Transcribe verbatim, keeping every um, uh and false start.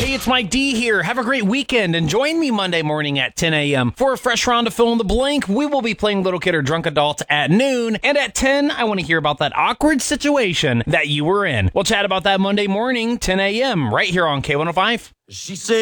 Hey, it's Mike D here. Have a great weekend and join me Monday morning at ten a.m. for a fresh round of Fill in the Blank. We will be playing Little Kid or Drunk Adult at noon. And at ten, I want to hear about that awkward situation that you were in. We'll chat about that Monday morning, ten a.m. right here on K one oh five. She said